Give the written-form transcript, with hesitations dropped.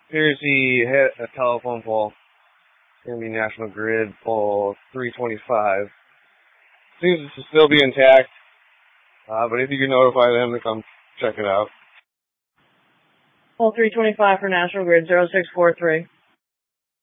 Appears he hit a telephone pole. It's going to be National Grid pole 325. Seems to still be intact, but if you can notify them to come check it out. Pole 325 for National Grid 0643.